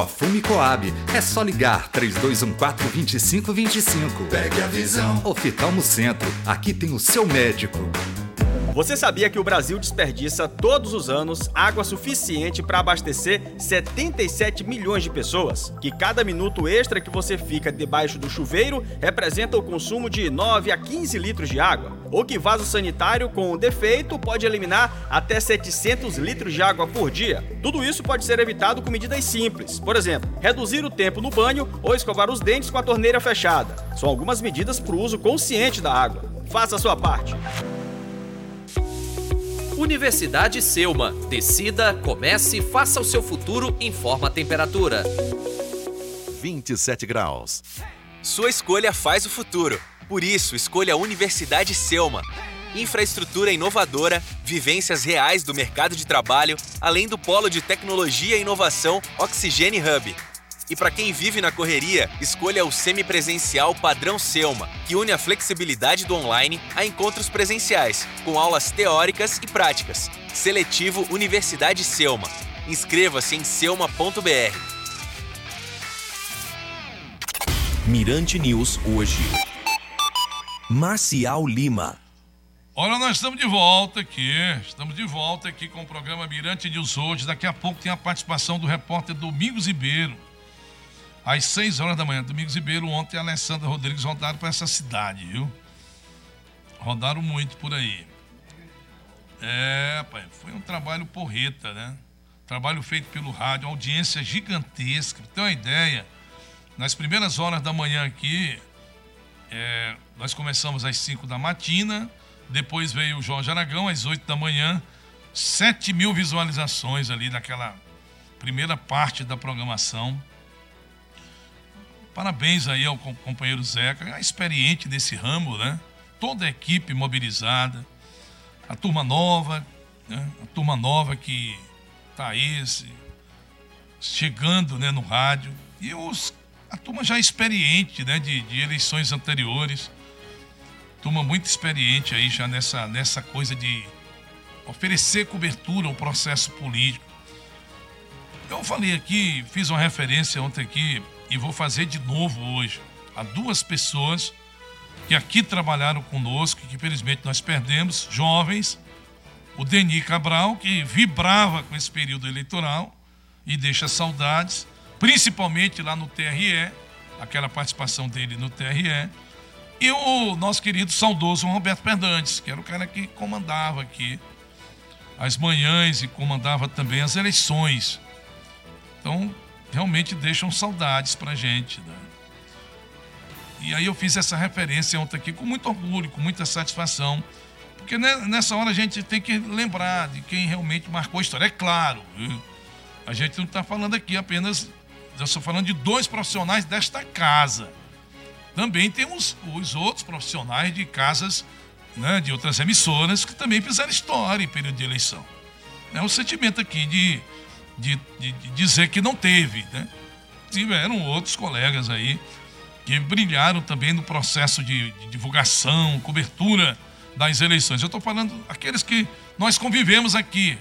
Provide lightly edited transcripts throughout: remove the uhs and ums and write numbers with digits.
Fume Coab, é só ligar 3214-2525. Pegue a visão. Oftalmo Centro, aqui tem o seu médico. Você sabia que o Brasil desperdiça todos os anos água suficiente para abastecer 77 milhões de pessoas? Que cada minuto extra que você fica debaixo do chuveiro representa o consumo de 9 a 15 litros de água? Ou que vaso sanitário com defeito pode eliminar até 700 litros de água por dia? Tudo isso pode ser evitado com medidas simples. Por exemplo, reduzir o tempo no banho ou escovar os dentes com a torneira fechada. São algumas medidas para o uso consciente da água. Faça a sua parte. Universidade Selma. Decida, comece, faça o seu futuro, informa a temperatura. 27 graus. Sua escolha faz o futuro. Por isso, escolha a Universidade Selma. Infraestrutura inovadora, vivências reais do mercado de trabalho, além do polo de tecnologia e inovação Oxigene Hub. E para quem vive na correria, escolha o semipresencial padrão Selma, que une a flexibilidade do online a encontros presenciais, com aulas teóricas e práticas. Seletivo Universidade Selma. Inscreva-se em selma.br. Mirante News hoje. Marcial Lima. Olha, nós estamos de volta aqui com o programa Mirante News hoje. Daqui a pouco tem a participação do repórter Domingos Ribeiro. Às 6 horas da manhã, Domingos Ribeiro, ontem, a Alessandra Rodrigues rodaram para essa cidade, viu? Rodaram muito por aí. Pai, foi um trabalho porreta, né? Trabalho feito pelo rádio, audiência gigantesca. Pra ter uma ideia, nas primeiras horas da manhã aqui, nós começamos às 5 da matina, depois veio o Jorge Aragão às 8 da manhã, 7 mil visualizações ali naquela primeira parte da programação. Parabéns aí ao companheiro Zeca, experiente nesse ramo, né? Toda a equipe mobilizada, a turma nova, né? A turma nova que está aí chegando, né, no rádio, e a turma já experiente, né, de eleições anteriores, turma muito experiente aí já nessa coisa de oferecer cobertura ao processo político. Eu falei aqui, fiz uma referência ontem aqui, e vou fazer de novo hoje, a duas pessoas que aqui trabalharam conosco, que infelizmente nós perdemos, jovens, o Deni Cabral, que vibrava com esse período eleitoral e deixa saudades, principalmente lá no TRE, aquela participação dele no TRE, e o nosso querido saudoso Roberto Fernandes, que era o cara que comandava aqui as manhãs e comandava também as eleições. Então, realmente deixam saudades pra gente, né? E aí eu fiz essa referência ontem aqui com muito orgulho, com muita satisfação, porque nessa hora a gente tem que lembrar de quem realmente marcou a história. É claro, a gente não está falando aqui apenas, eu estou falando de dois profissionais desta casa. Também tem os outros profissionais de casas, né, de outras emissoras que também fizeram história em período de eleição. É um sentimento aqui de dizer que não teve, né? Tiveram outros colegas aí que brilharam também no processo de divulgação, cobertura das eleições. Eu estou falando aqueles que nós convivemos aqui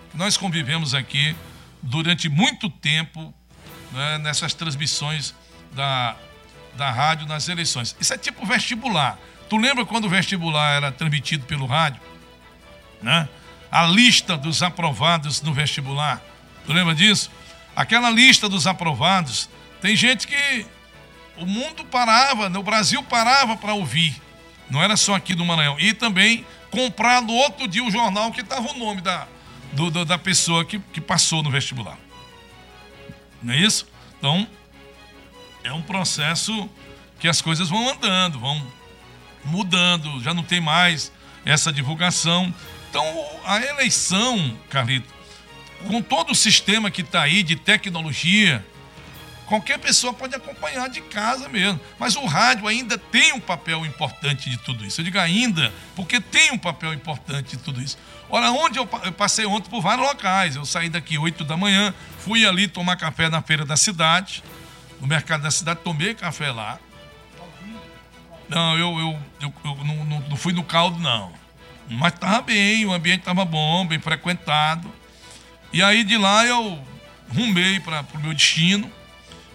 durante muito tempo, né, nessas transmissões da rádio nas eleições. Isso é tipo vestibular. Tu lembra quando o vestibular era transmitido pelo rádio? Né? A lista dos aprovados no vestibular. Tu lembra disso? Aquela lista dos aprovados, tem gente que o mundo parava, o Brasil parava para ouvir. Não era só aqui do Maranhão. E também comprar no outro dia o jornal que estava o nome da pessoa que passou no vestibular. Não é isso? Então, é um processo que as coisas vão andando, vão mudando, já não tem mais essa divulgação. Então, a eleição, Carlito, com todo o sistema que está aí de tecnologia, qualquer pessoa pode acompanhar de casa mesmo. Mas o rádio ainda tem um papel importante de tudo isso. Eu digo ainda, porque tem um papel importante de tudo isso. Olha, onde eu passei ontem por vários locais. Eu saí daqui 8 da manhã, fui ali tomar café na feira da cidade, no mercado da cidade, tomei café lá. Não, eu não fui no caldo, não. Mas estava bem, o ambiente estava bom, bem frequentado. E aí de lá eu rumei para o meu destino.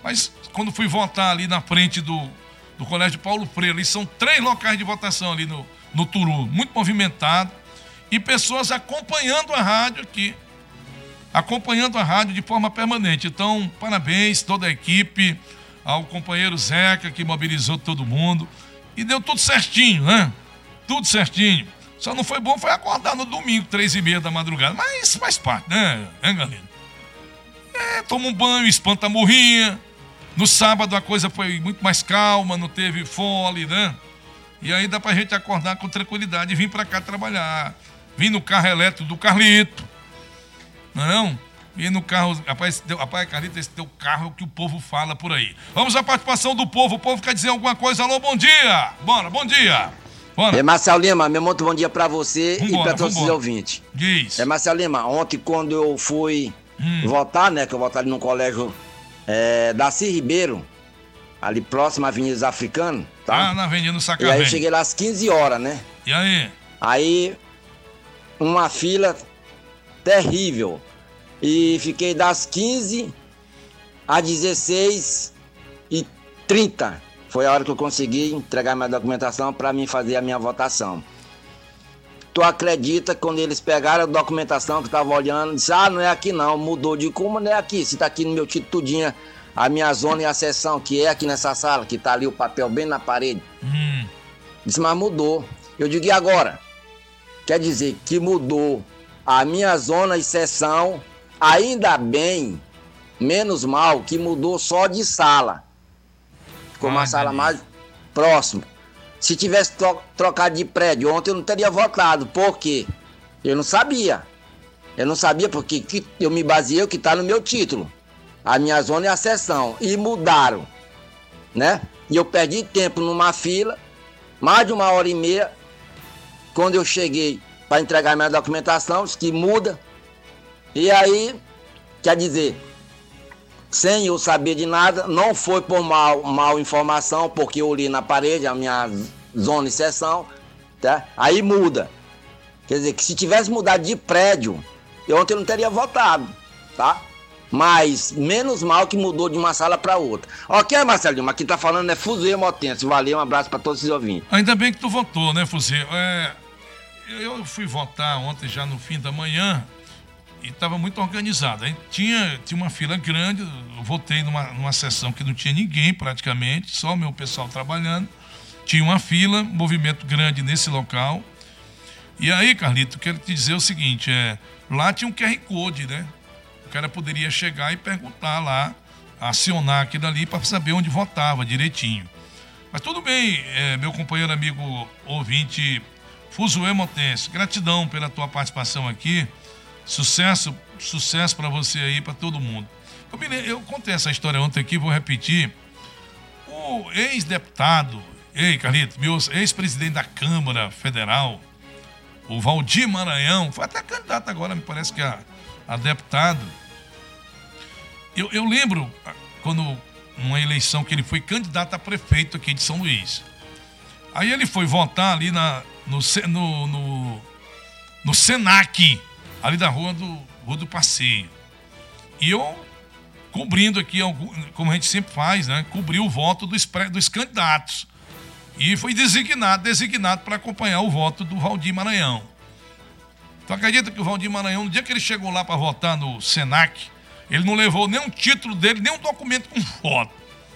Mas quando fui votar ali na frente do Colégio Paulo Freire, ali são 3 locais de votação ali no Turu, muito movimentado, e pessoas acompanhando a rádio aqui, acompanhando a rádio de forma permanente. Então, parabéns toda a equipe, ao companheiro Zeca, que mobilizou todo mundo, e deu tudo certinho, né? Tudo certinho. Só não foi bom, foi acordar no domingo, 3h30 da madrugada, mas faz parte, né, galera? Toma um banho, espanta a murrinha. No sábado a coisa foi muito mais calma, não teve fole, né? E aí dá pra gente acordar com tranquilidade e vir pra cá trabalhar. Vim no carro elétrico do Carlito, não? Vim no carro, rapaz, Carlito, esse teu carro é o que o povo fala por aí. Vamos à participação do povo, o povo quer dizer alguma coisa. Alô, bom dia! Bora, bom dia! Bora. Marcelo Lima, meu muito bom dia pra você e pra todos os ouvintes. Diz. Marcelo Lima, ontem quando eu fui votar, né, que eu votei ali no colégio Darcy Ribeiro, ali próximo à Avenida Africana, tá? Na Avenida do Sacavém. E aí eu cheguei lá às 15 horas, né? E aí? Aí, uma fila terrível. E fiquei das 15 às 16h30. Foi a hora que eu consegui entregar minha documentação para mim fazer a minha votação. Tu acredita que quando eles pegaram a documentação que eu tava olhando, disse, não é aqui não, mudou de como não é aqui, se tá aqui no meu título tudinho, a minha zona e a seção, que é aqui nessa sala, que tá ali o papel bem na parede. Disse, mas mudou. Eu digo, e agora? Quer dizer que mudou a minha zona e seção, ainda bem, menos mal, que mudou só de sala. Ficou uma sala mais próxima. Se tivesse trocado de prédio ontem, eu não teria votado. Por quê? Eu não sabia. Eu não sabia porque eu me baseei o que está no meu título. A minha zona e a seção. E mudaram, né? E eu perdi tempo numa fila, mais de 1h30. Quando eu cheguei para entregar minha documentação, disse que muda. E aí, quer dizer, sem eu saber de nada, não foi por mal informação, porque eu li na parede a minha zona e seção, tá? Aí muda. Quer dizer, que se tivesse mudado de prédio, ontem eu não teria votado, tá? Mas, menos mal que mudou de uma sala para outra. Ok, Marcelinho, mas quem tá falando é Fuzê Motense. Valeu, um abraço para todos os ouvintes. Ainda bem que tu votou, né, Fuzê? Eu fui votar ontem já no fim da manhã, e estava muito organizado. Aí tinha uma fila grande, eu votei numa sessão que não tinha ninguém praticamente, só o meu pessoal trabalhando. Tinha uma fila, movimento grande nesse local. E aí, Carlito, quero te dizer o seguinte, lá tinha um QR Code, né? O cara poderia chegar e perguntar lá, acionar aquilo ali para saber onde votava direitinho. Mas tudo bem, meu companheiro amigo ouvinte Fuzuê Motense, gratidão pela tua participação aqui. Sucesso para você aí, para todo mundo. Eu contei essa história ontem aqui, vou repetir. O ex-deputado, Carlito, meu ex-presidente da Câmara Federal, o Valdir Maranhão, foi até candidato agora, me parece que a deputado. Eu lembro quando uma eleição que ele foi candidato a prefeito aqui de São Luís. Aí ele foi votar ali no Senac, ali da Rua do Passeio. E eu, cobrindo aqui, como a gente sempre faz, né? Cobri o voto dos candidatos. E foi designado para acompanhar o voto do Valdir Maranhão. Tu acredita que o Valdir Maranhão, no dia que ele chegou lá para votar no Senac, ele não levou nem um título dele, nem um documento com foto.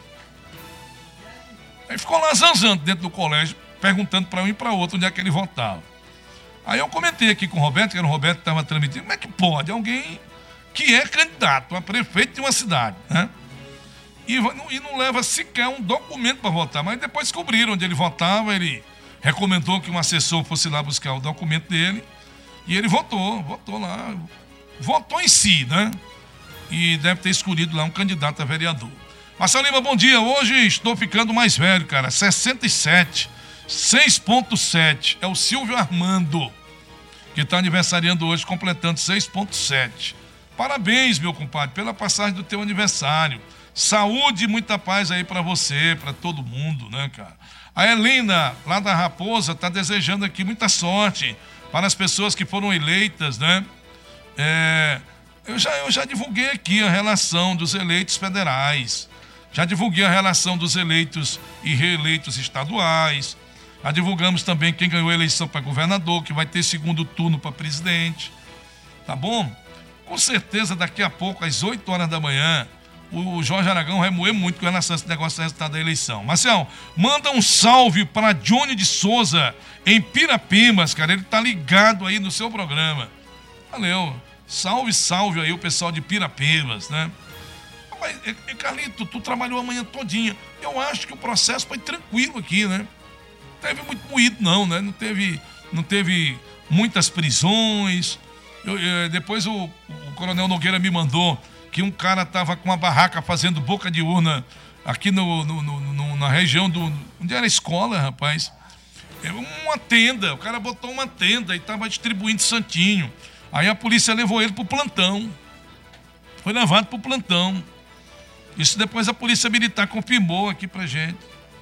Aí ficou lá zanzando dentro do colégio, perguntando para um e para outro onde é que ele votava. Aí eu comentei aqui com o Roberto, que era o Roberto que estava transmitindo, como é que pode alguém que é candidato a prefeito de uma cidade, né? E não leva sequer um documento para votar, mas depois descobriram onde ele votava, ele recomendou que um assessor fosse lá buscar o documento dele, e ele votou lá, votou em si, né? E deve ter escolhido lá um candidato a vereador. Marcelo Lima, bom dia, hoje estou ficando mais velho, cara, 67, 6.7, é o Silvio Armando, que está aniversariando hoje, completando 6.7. Parabéns, meu compadre, pela passagem do teu aniversário. Saúde e muita paz aí para você, para todo mundo, né, cara? A Helena, lá da Raposa, está desejando aqui muita sorte para as pessoas que foram eleitas, né? Eu já divulguei aqui a relação dos eleitos federais. Já divulguei a relação dos eleitos e reeleitos estaduais. Já divulgamos também quem ganhou a eleição para governador, que vai ter segundo turno para presidente. Tá bom? Com certeza, daqui a pouco, às 8 horas da manhã, o Jorge Aragão vai moer muito com relação a esse negócio do resultado da eleição. Marcelo, manda um salve para Johnny de Souza, em Pirapimas, cara. Ele tá ligado aí no seu programa. Valeu. Salve aí o pessoal de Pirapimas, né? Mas, Carlito, tu trabalhou a manhã todinha. Eu acho que o processo foi tranquilo aqui, né? Não teve muito moído, não, né? Não teve muitas prisões. Depois o Coronel Nogueira me mandou que um cara estava com uma barraca fazendo boca de urna aqui na região onde era a escola, rapaz. Uma tenda, o cara botou uma tenda e estava distribuindo santinho. Aí a polícia levou ele pro plantão. Foi levado pro plantão. Isso depois a polícia militar confirmou aqui pra gente.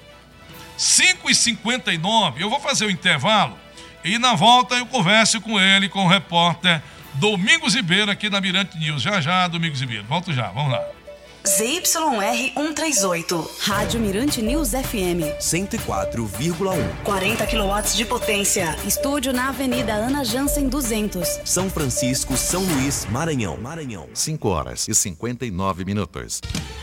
5h59, eu vou fazer o intervalo e na volta eu converso com ele, com o repórter Domingos Ribeiro aqui na Mirante News. Já, Domingos Ribeiro. Volto já, vamos lá. ZYR 138, Rádio Mirante News FM 104,1. 40 kW de potência. Estúdio na Avenida Ana Jansen 200. São Francisco, São Luís, Maranhão. 5h59.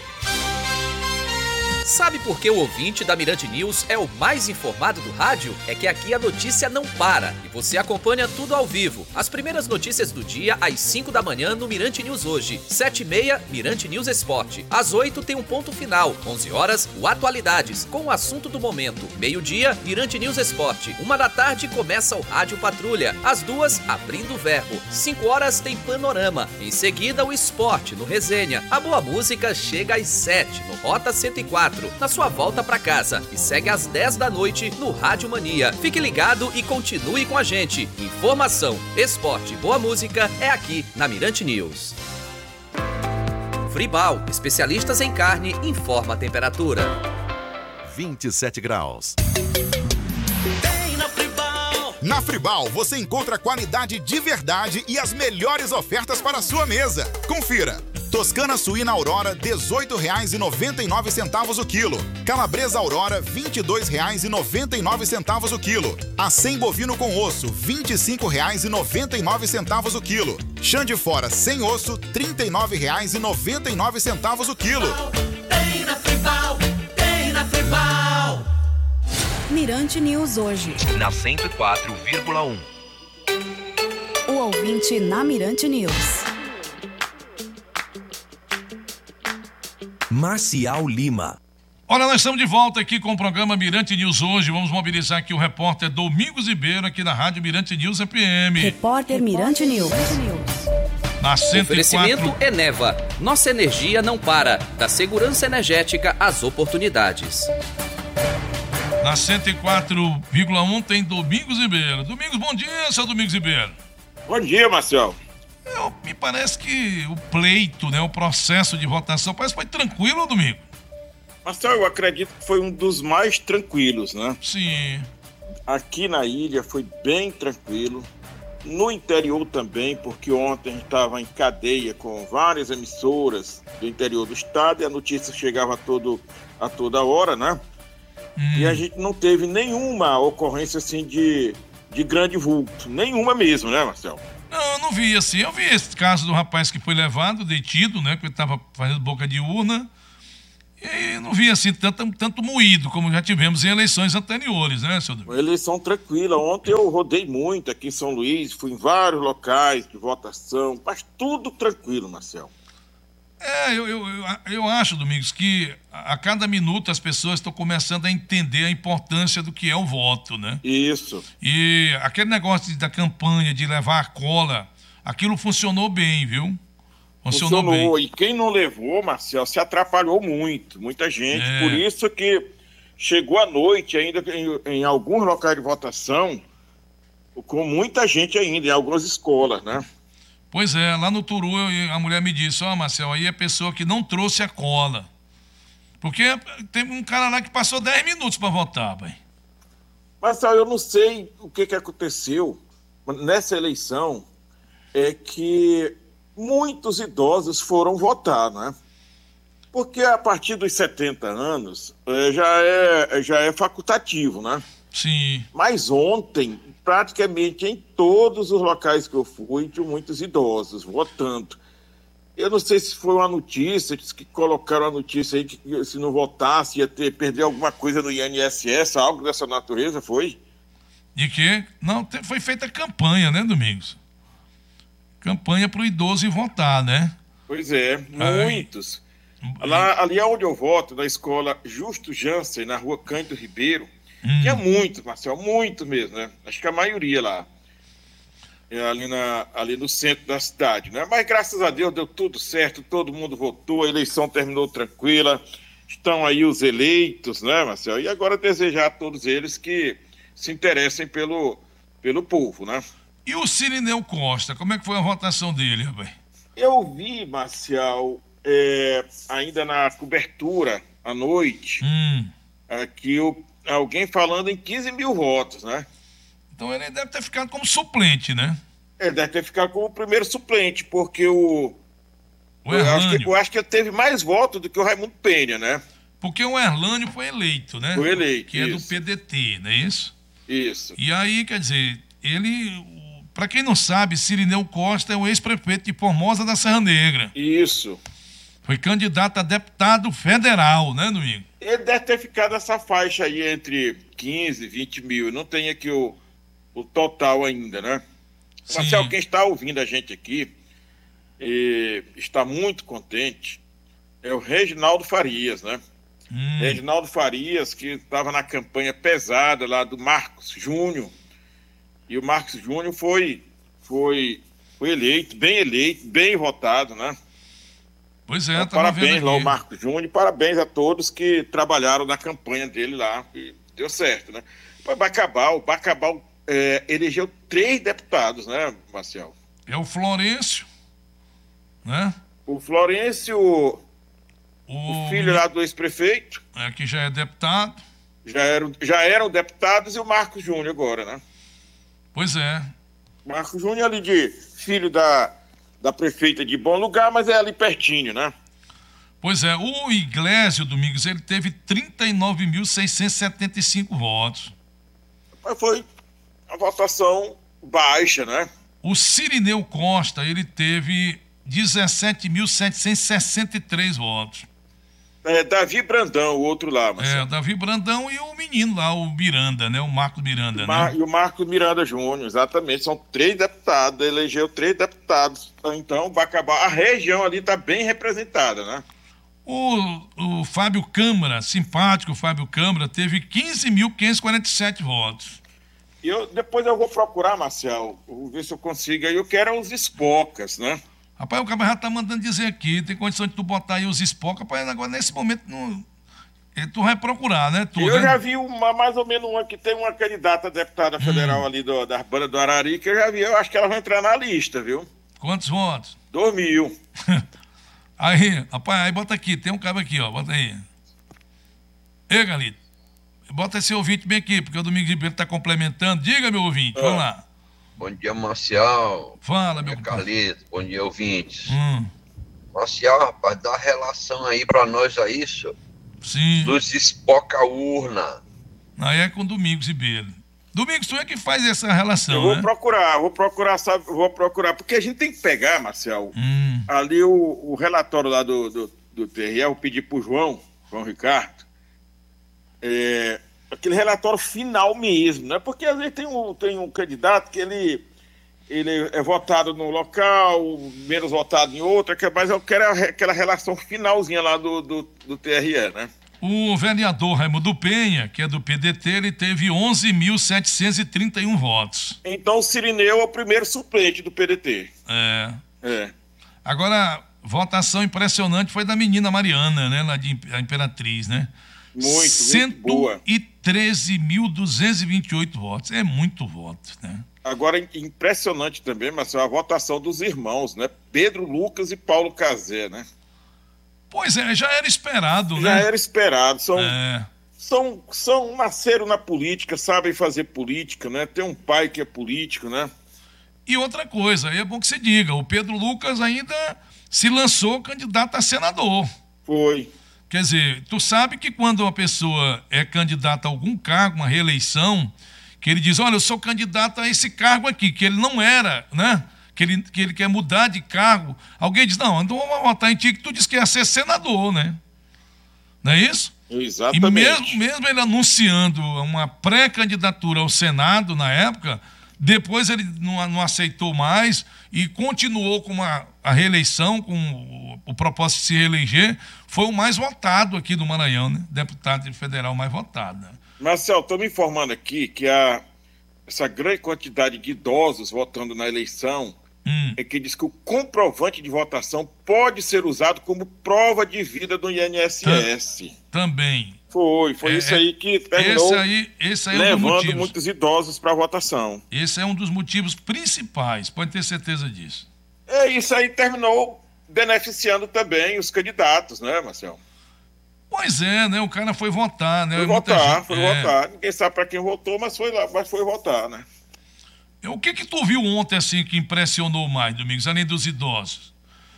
Sabe por que o ouvinte da Mirante News é o mais informado do rádio? É que aqui a notícia não para e você acompanha tudo ao vivo. As primeiras notícias do dia às 5 da manhã no Mirante News hoje. 7h30, Mirante News Esporte. Às 8 tem um ponto final. 11 horas, o Atualidades, com o assunto do momento. Meio-dia, Mirante News Esporte. 1 da tarde começa o Rádio Patrulha. Às 2, Abrindo o Verbo. 5 horas tem Panorama. Em seguida, o Esporte no Resenha. A boa música chega às 7 no Rota 104. Na sua volta para casa e segue às 10 da noite no Rádio Mania. Fique ligado e continue com a gente. Informação, esporte e boa música é aqui na Mirante News. Fribal, especialistas em carne, informa a temperatura. 27 graus. Na Fribal, você encontra qualidade de verdade e as melhores ofertas para a sua mesa. Confira. Toscana suína Aurora, R$ 18,99 o quilo. Calabresa Aurora, R$ 22,99 o quilo. Acém bovino com osso, R$ 25,99 o quilo. Chã de fora sem osso, R$ 39,99 o quilo. Tem na Fribal, tem na Fribal. Mirante News hoje. Na 104,1. O ouvinte na Mirante News. Marcial Lima. Olha, nós estamos de volta aqui com o programa Mirante News hoje. Vamos mobilizar aqui o repórter Domingos Ribeiro aqui na Rádio Mirante News FM. Repórter Mirante News. Na 104... Oferecimento Eneva. Nossa energia não para. Da segurança energética às oportunidades. Na 104,1 tem Domingos Ribeiro. Domingos, bom dia, seu Domingos Ribeiro. Bom dia, Marcel. Me parece que o pleito, né, o processo de votação, parece que foi tranquilo, Domingo. Marcel, eu acredito que foi um dos mais tranquilos, né? Sim. Aqui na ilha foi bem tranquilo. No interior também, porque ontem a gente estava em cadeia com várias emissoras do interior do estado e a notícia chegava a toda hora, né? E a gente não teve nenhuma ocorrência assim de grande vulto. Nenhuma mesmo, né, Marcel? Não, eu não vi assim. Eu vi esse caso do rapaz que foi levado, detido, né? Que ele estava fazendo boca de urna. E não vi assim tanto moído como já tivemos em eleições anteriores, né, senhor? Uma eleição tranquila. Ontem eu rodei muito aqui em São Luís, fui em vários locais de votação, mas tudo tranquilo, Marcel. Eu acho, Domingos, que a cada minuto as pessoas estão começando a entender a importância do que é o voto, né? Isso. E aquele negócio da campanha de levar a cola, aquilo funcionou bem, viu? Funcionou bem. E quem não levou, Marcel, se atrapalhou muito, muita gente. Por isso que chegou à noite ainda em alguns locais de votação, com muita gente ainda, em algumas escolas, né? Pois é, lá no Turu a mulher me disse, Marcel, aí é pessoa que não trouxe a cola. Porque tem um cara lá que passou 10 minutos para votar, pai. Marcel, eu não sei o que aconteceu nessa eleição, é que muitos idosos foram votar, né? Porque a partir dos 70 anos já é facultativo, né? Sim. Mas ontem, praticamente em todos os locais que eu fui, tinha muitos idosos votando. Eu não sei se foi uma notícia, diz que colocaram a notícia aí que se não votasse ia perder alguma coisa no INSS, algo dessa natureza, foi? De quê? Não, foi feita campanha, né, Domingos? Campanha para o idoso ir votar, né? Pois é, muitos. Ali onde eu voto, na escola Justo Jansen, na rua Cândido Ribeiro, tinha muito, Marcel, muito mesmo, né? Acho que a maioria lá. Ali no centro da cidade, né? Mas graças a Deus deu tudo certo, todo mundo votou, a eleição terminou tranquila, estão aí os eleitos, né, Marcel? E agora desejar a todos eles que se interessem pelo povo, né? E o Cirineu Costa, como é que foi a votação dele, rapaz? Eu vi, Marcial, ainda na cobertura, à noite, aqui alguém falando em 15 mil votos, né? Então ele deve ter ficado como suplente, né? Ele deve ter ficado como primeiro suplente, porque eu acho que ele teve mais votos do que o Raimundo Penha, né? Porque o Erlânio foi eleito, né? Foi eleito, que é do PDT, não é isso? Isso. E aí, quer dizer, para quem não sabe, Cirineu Costa é o ex-prefeito de Formosa da Serra Negra. Isso. Foi candidato a deputado federal, né, Domingo? Ele deve ter ficado nessa faixa aí entre 15 e 20 mil. Não tem aqui o total ainda, né? Marcelo, quem está ouvindo a gente aqui está muito contente é o Reginaldo Farias, né? Reginaldo Farias, que estava na campanha pesada lá do Marcos Júnior. E o Marcos Júnior foi eleito, bem votado, né? Pois é, então, parabéns lá ao Marcos Júnior, parabéns a todos que trabalharam na campanha dele lá, e deu certo, né? O Bacabal elegeu 3 deputados, né, Marcel? É o Florencio, né? O Florencio, o filho lá do ex-prefeito. Que já é deputado. Já eram deputados, e o Marcos Júnior agora, né? Pois é. Marcos Júnior ali filho da prefeita de Bom Lugar, mas é ali pertinho, né? Pois é, o Iglesio Domingos, ele teve 39.675 votos. Mas foi uma votação baixa, né? O Cirineu Costa, ele teve 17.763 votos. Davi Brandão, o outro lá, Marcelo. O Davi Brandão e o menino lá, o Miranda, né? O Marcos Miranda, né? E o Marcos Miranda Júnior, exatamente. São 3 deputados, elegeu 3 deputados. Então, vai acabar. A região ali está bem representada, né? O Fábio Câmara, simpático Fábio Câmara, teve 15.547 votos. Depois eu vou procurar, Marcelo, vou ver se eu consigo. Eu quero os espocas, né? Rapaz, o cara já tá mandando dizer aqui, tem condição de tu botar aí os espocas, rapaz, agora nesse momento não... tu vai procurar, né? Já vi mais ou menos uma que tem uma candidata a deputada federal ali da banda do Arari, que eu já vi, eu acho que ela vai entrar na lista, viu? Quantos votos? 2.000. Aí, rapaz, aí bota aqui, tem um cara aqui, ó, bota aí. Ei, Galito, bota esse ouvinte bem aqui, porque o Domingos Ribeiro tá complementando. Diga, meu ouvinte, vamos lá. Bom dia, Marcial. Fala, meu Carlito. Bom dia, ouvintes. Marcial, rapaz, dá relação aí pra nós aí, senhor. Sim. Dos espoca urna. Aí é com Domingos Ribeiro. Domingos, tu é que faz essa relação, eu vou procurar, porque a gente tem que pegar, Marcel, ali o relatório lá do TRE, eu pedi pro João Ricardo, aquele relatório final mesmo, né? Porque às vezes tem um candidato que ele é votado num local, menos votado em outro, mas eu quero aquela relação finalzinha lá do TRE, né? O vereador Raimundo Penha, que é do PDT, ele teve 11.731 votos. Então o Cirineu é o primeiro suplente do PDT. Agora, votação impressionante foi da menina Mariana, né? Lá de Imperatriz, né? Muito boa. 113.228 votos. É muito voto, né? Agora, impressionante também, mas a votação dos irmãos, né? Pedro Lucas e Paulo Cazé, né? Pois é, já era esperado, né? Já era esperado. Nasceram na política, sabem fazer política, né? Tem um pai que é político, né? E outra coisa, aí é bom que se diga, o Pedro Lucas ainda se lançou candidato a senador. Foi. Quer dizer, tu sabe que quando uma pessoa é candidata a algum cargo, uma reeleição, que ele diz, olha, eu sou candidato a esse cargo aqui, que ele não era, né? Que ele quer mudar de cargo. Alguém diz, não, então vamos votar em ti, que tu disse que ia ser senador, né? Não é isso? Exatamente. E mesmo ele anunciando uma pré-candidatura ao Senado na época, depois ele não aceitou mais e continuou com a reeleição, com o propósito de se reeleger, foi o mais votado aqui do Maranhão, né? Deputado federal mais votado. Né? Marcel, estou me informando aqui que essa grande quantidade de idosos votando na eleição é que diz que o comprovante de votação pode ser usado como prova de vida do INSS. Também. Foi isso aí que terminou esse aí levando muitos idosos para a votação. Esse é um dos motivos principais, pode ter certeza disso. Isso aí terminou beneficiando também os candidatos, né, Marcelo? Pois é, né? O cara foi votar, né? Foi votar. Ninguém sabe para quem votou, mas foi lá, foi votar, né? O que tu viu ontem, assim, que impressionou mais, Domingos, além dos idosos?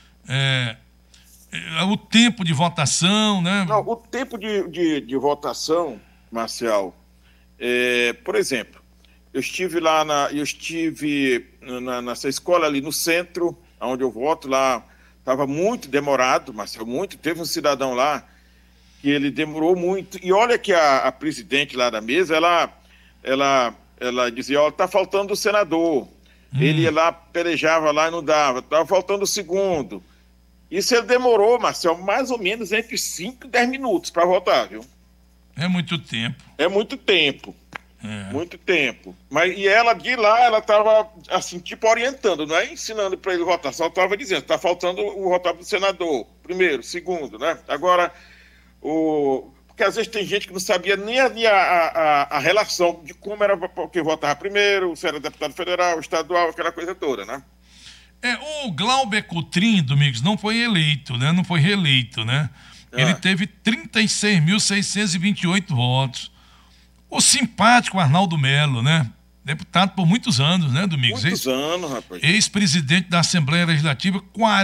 O tempo de votação, né? Não, o tempo de votação, Marcial, por exemplo, eu estive lá nessa escola ali no centro, onde eu voto, lá estava muito demorado, Marcial, muito. Teve um cidadão lá que ele demorou muito. E olha que a presidente lá da mesa, ela dizia, ó, tá faltando o senador. Ele ia lá, pelejava lá e não dava. Tava faltando o segundo. Isso ele demorou, Marcelo, mais ou menos entre 5 e 10 minutos para votar, viu? É muito tempo. É muito tempo. Muito tempo. E ela, de lá, ela estava, assim, tipo, orientando, não é ensinando para ele votar, só estava dizendo, está faltando o votar para o senador, primeiro, segundo, né? Agora, porque às vezes tem gente que não sabia nem a relação de como era quem votava primeiro, se era deputado federal, estadual, aquela coisa toda, né? O Glauber Coutrinho, Domingos, não foi eleito, né? Não foi reeleito, né? Ele teve 36.628 votos. O simpático Arnaldo Melo, né? Deputado por muitos anos, né, Domingos? Muitos anos, rapaz. Ex-presidente da Assembleia Legislativa,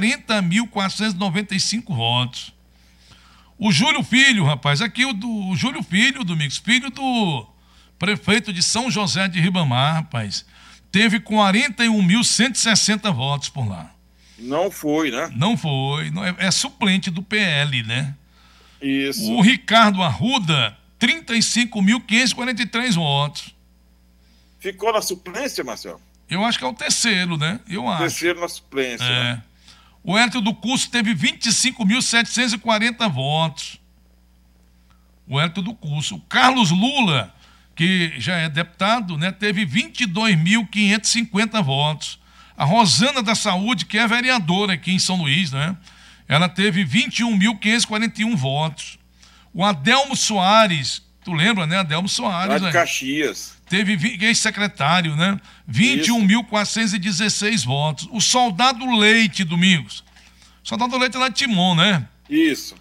40.495 votos. O Júlio Filho, rapaz, aqui o Júlio Filho, Domingos, filho do prefeito de São José de Ribamar, rapaz, teve 41.160 votos por lá. Não foi, né? Não foi. É suplente do PL, né? Isso. O Ricardo Arruda, 35.543 votos. Ficou na suplência, Marcelo? Eu acho que é o terceiro, né? Terceiro na suplência. Né? O Hélio do Curso teve 25.740 votos. O Hélio do Curso. O Carlos Lula, que já é deputado, né, teve 22.550 votos. A Rosana da Saúde, que é vereadora aqui em São Luís, né, ela teve 21.541 votos. O Adelmo Soares, tu lembra, né, Adelmo Soares? Lá de Caxias. Teve ex-secretário, né, 21.416 votos. O Soldado Leite, Domingos. O Soldado Leite é lá de Timon, né? Isso.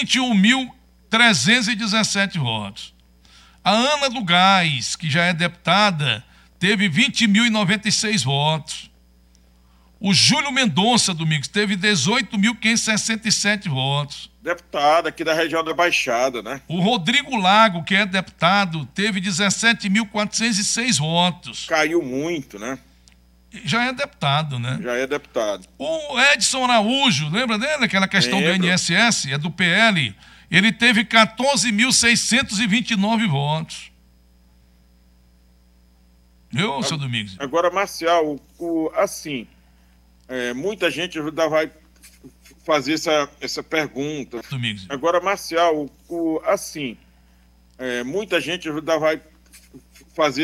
21.317 votos. A Ana do Gás, que já é deputada, teve 20.096 votos. O Júlio Mendonça, Domingos, teve 18.567 votos. Deputado aqui da região da Baixada, né? O Rodrigo Lago, que é deputado, teve 17.406 votos. Caiu muito, né? Já é deputado, né? Já é deputado. O Edson Araújo, lembra dele? Aquela questão do INSS, é do PL. Ele teve 14.629 votos. Viu, seu Domingos? Agora, Marcial, assim, muita gente ainda vai fazer essa pergunta. Domingos. Agora, Marcial, assim, muita gente ainda vai fazer